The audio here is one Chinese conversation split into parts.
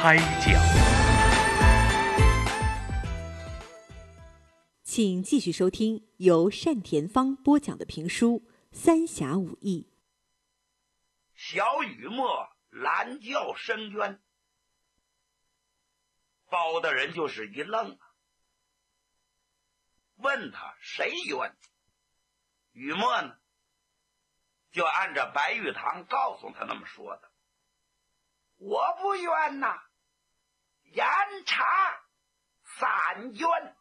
开讲。 请继续收听由单田芳播讲的评书《三侠五义》。 小雨墨拦轿申冤，包大人就是一愣啊，问他谁冤？雨墨呢，就按照白玉堂告诉他那么说的：我不冤呐，严查散冤。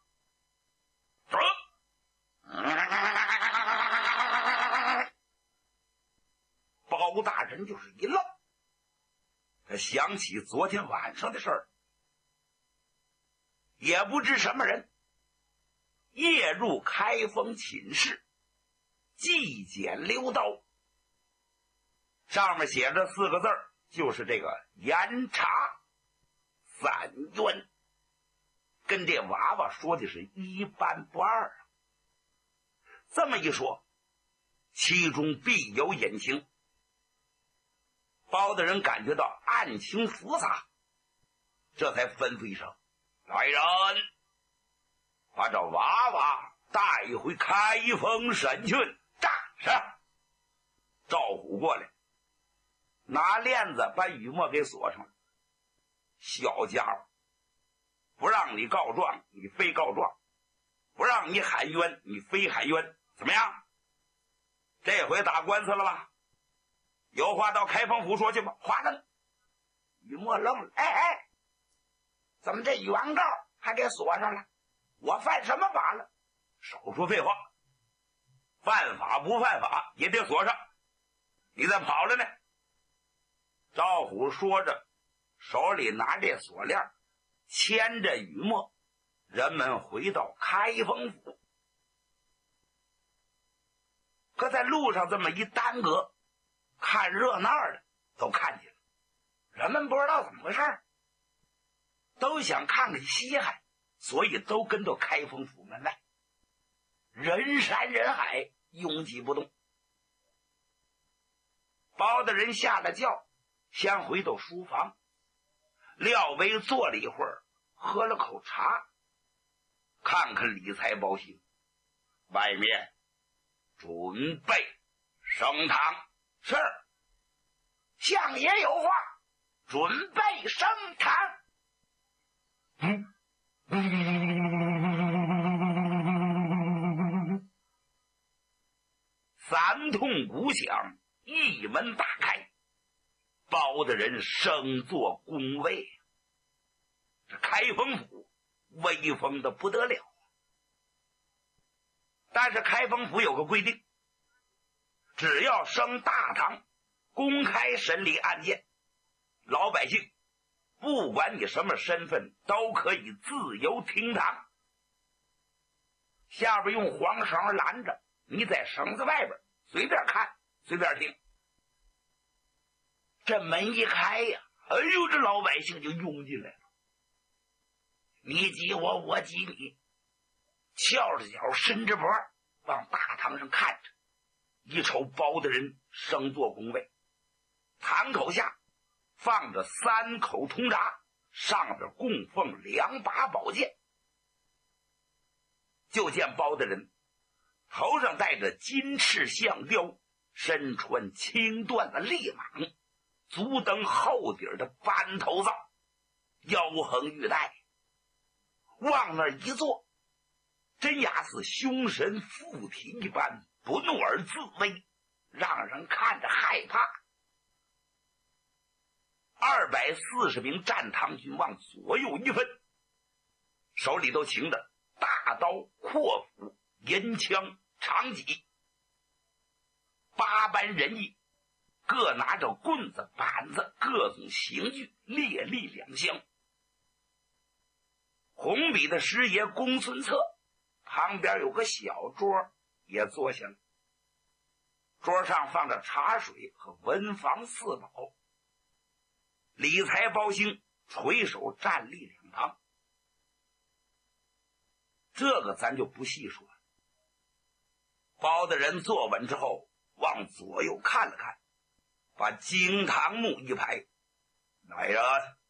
包大人就是一愣，他想起昨天晚上的事儿，也不知什么人夜入开封寝室，祭检溜刀，上面写着4个字，就是这个严查散冤，跟这娃娃说的是一般不二啊。这么一说，其中必有隐情。包大人感觉到案情复杂，这才吩咐一声：来人，把这娃娃带回开封审讯。是。赵虎过来，拿链子把雨墨给锁上了。小家伙，不让你告状，你非告状；不让你喊冤，你非喊冤。怎么样？这回打官司了吧？有话到开封府说去吧。话呢？雨墨愣了，怎么这原告还给锁上了？我犯什么法了？少说废话，犯法不犯法也得锁上，你再跑了呢。赵虎说着，手里拿这锁链，牵着雨墨，人们回到开封府。可在路上这么一耽搁，看热闹的都看见了，人们不知道怎么回事，都想看看稀罕，所以都跟到开封府门外，人山人海，拥挤不动。包大人下了轿，先回到书房，廖威坐了一会儿，喝了口茶，看看理财包兴，外面准备升堂。是，相爷有话，准备升堂。三通鼓响，一门大开，包大人升坐宫位。这开封府威风的不得了，但是开封府有个规定，只要升大堂，公开审理案件，老百姓不管你什么身份都可以自由听堂，下边用黄绳拦着，你在绳子外边随便看随便听。这门一开呀，这老百姓就涌进来了，你挤我，我挤你，翘着脚伸着脖往大堂上看着。一瞅包大人升坐宫位，堂口下放着3口铜闸，上边供奉2把宝剑。就见包大人头上戴着金翅象雕，身穿青缎的立蟒，足蹬厚底的斑头皂，腰横玉带，往那儿一坐，真雅似凶神附体一般，不怒而自威，让人看着害怕。240名战堂军往左右一分，手里都擎着大刀、阔斧、银枪、长戟，8般人役，各拿着棍子、板子，各种刑具，列立2厢。红笔的师爷公孙策旁边有个小桌，也坐下了，桌上放着茶水和文房4宝。理财包兴垂手站立2旁，这个咱就不细说了。包大人坐稳之后，往左右看了看，把惊堂木一排：来人，